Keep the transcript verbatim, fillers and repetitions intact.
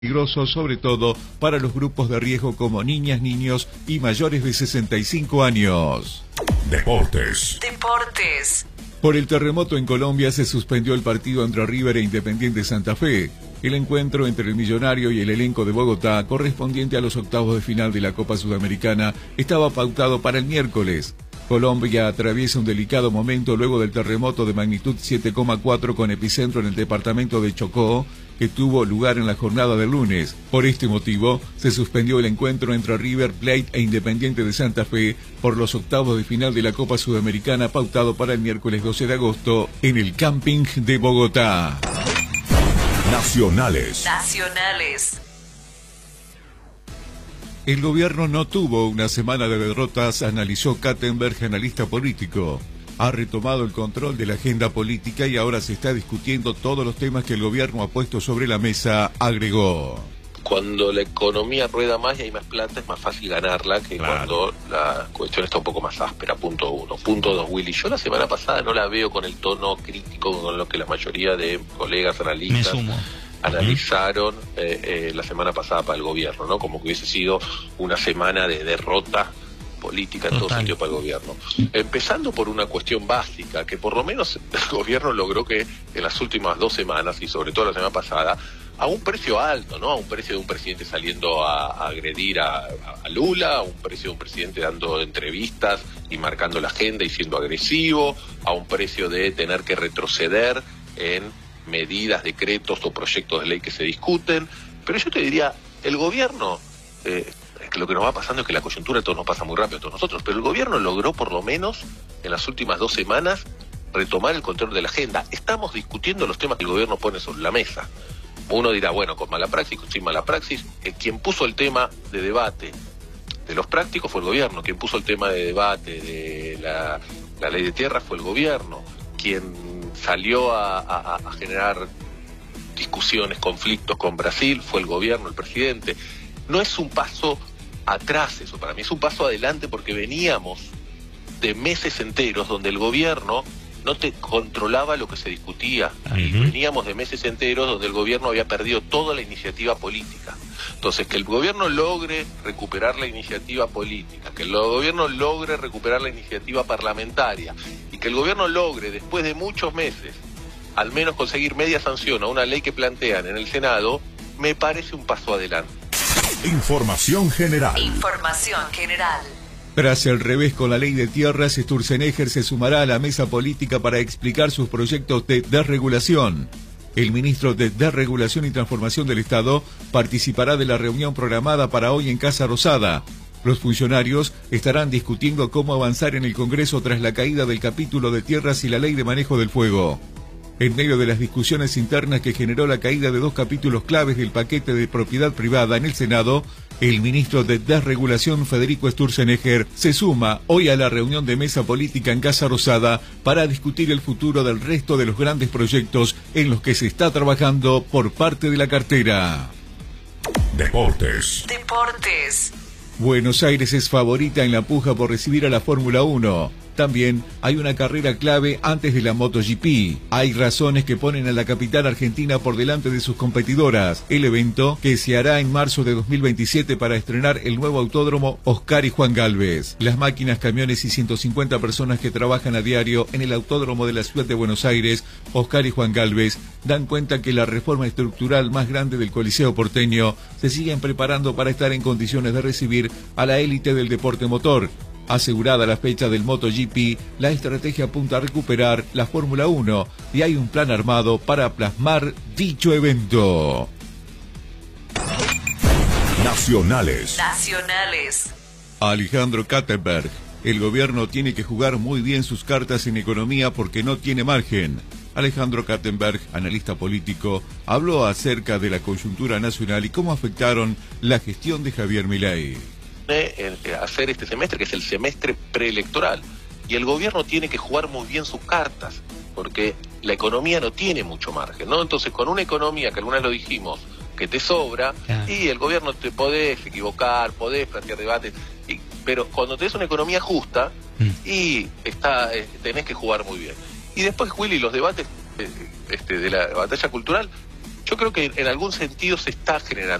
peligroso, sobre todo para los grupos de riesgo como niñas, niños y mayores de sesenta y cinco años. Deportes. Deportes. Por el terremoto en Colombia se suspendió el partido entre River e Independiente Santa Fe. El encuentro entre el Millonario y el elenco de Bogotá, correspondiente a los octavos de final de la Copa Sudamericana, estaba pautado para el miércoles. Colombia atraviesa un delicado momento luego del terremoto de magnitud siete coma cuatro con epicentro en el departamento de Chocó, que tuvo lugar en la jornada del lunes. Por este motivo, se suspendió el encuentro entre River Plate e Independiente de Santa Fe por los octavos de final de la Copa Sudamericana, pautado para el miércoles doce de agosto en el Camping de Bogotá. Nacionales. Nacionales. El gobierno no tuvo una semana de derrotas, analizó Kattenberg, analista político. Ha retomado el control de la agenda política y ahora se está discutiendo todos los temas que el gobierno ha puesto sobre la mesa, agregó. Cuando la economía rueda más y hay más plata, es más fácil ganarla que claro. Cuando la cuestión está un poco más áspera, punto uno. Punto dos, Willy, yo la semana pasada no la veo con el tono crítico con lo que la mayoría de colegas analistas analizaron eh, eh, la semana pasada para el gobierno, ¿no? Como que hubiese sido una semana de derrota política en Total. todo sentido para el gobierno. Empezando por una cuestión básica, que por lo menos el gobierno logró que en las últimas dos semanas, y sobre todo la semana pasada, a un precio alto, ¿no? A un precio de un presidente saliendo a, a agredir a, a Lula, a un precio de un presidente dando entrevistas y marcando la agenda y siendo agresivo, a un precio de tener que retroceder en medidas, decretos o proyectos de ley que se discuten. Pero yo te diría, el gobierno, eh, que lo que nos va pasando es que la coyuntura a todos nos pasa muy rápido a todos nosotros, pero el gobierno logró por lo menos en las últimas dos semanas retomar el control de la agenda. Estamos discutiendo los temas que el gobierno pone sobre la mesa. Uno dirá, bueno, con mala praxis, con sin mala praxis. Eh, quien puso el tema de debate de los prácticos fue el gobierno. Quien puso el tema de debate de la, la ley de tierra fue el gobierno. Quien salió a, a, a generar discusiones, conflictos con Brasil fue el gobierno, el presidente. No es un paso atrás eso para mí, es un paso adelante porque veníamos de meses enteros donde el gobierno no te controlaba lo que se discutía. Uh-huh. Y veníamos de meses enteros donde el gobierno había perdido toda la iniciativa política. Entonces, que el gobierno logre recuperar la iniciativa política, que el gobierno logre recuperar la iniciativa parlamentaria y que el gobierno logre, después de muchos meses, al menos conseguir media sanción a una ley que plantean en el Senado, me parece un paso adelante. Información general. Información general. Tras el revés con la ley de tierras, Sturzenegger se sumará a la mesa política para explicar sus proyectos de desregulación. El ministro de Desregulación y Transformación del Estado participará de la reunión programada para hoy en Casa Rosada. Los funcionarios estarán discutiendo cómo avanzar en el Congreso tras la caída del capítulo de tierras y la ley de manejo del fuego. En medio de las discusiones internas que generó la caída de dos capítulos claves del paquete de propiedad privada en el Senado, el ministro de Desregulación, Federico Sturzenegger, se suma hoy a la reunión de mesa política en Casa Rosada para discutir el futuro del resto de los grandes proyectos en los que se está trabajando por parte de la cartera. Deportes. Deportes. Buenos Aires es favorita en la puja por recibir a la Fórmula uno. También hay una carrera clave antes de la MotoGP. Hay razones que ponen a la capital argentina por delante de sus competidoras. El evento, que se hará en marzo de dos mil veintisiete para estrenar el nuevo autódromo Oscar y Juan Galvez. Las máquinas, camiones y ciento cincuenta personas que trabajan a diario en el autódromo de la ciudad de Buenos Aires, Oscar y Juan Galvez, dan cuenta que la reforma estructural más grande del Coliseo porteño se siguen preparando para estar en condiciones de recibir a la élite del deporte motor. Asegurada la fecha del MotoGP, la estrategia apunta a recuperar la Fórmula uno y hay un plan armado para plasmar dicho evento. Nacionales. Nacionales. Alejandro Kattenberg. El gobierno tiene que jugar muy bien sus cartas en economía porque no tiene margen. Alejandro Kattenberg, analista político, habló acerca de la coyuntura nacional y cómo afectaron la gestión de Javier Milei. Hacer este semestre, que es el semestre preelectoral, y el gobierno tiene que jugar muy bien sus cartas, porque la economía no tiene mucho margen, ¿no? Entonces, con una economía que algunas lo dijimos, que te sobra, claro. Y el gobierno te podés equivocar, podés plantear debates, y, pero cuando tenés una economía justa, mm. y está, eh, tenés que jugar muy bien. Y después, Willy, los debates eh, este, de la batalla cultural, yo creo que en algún sentido se está generando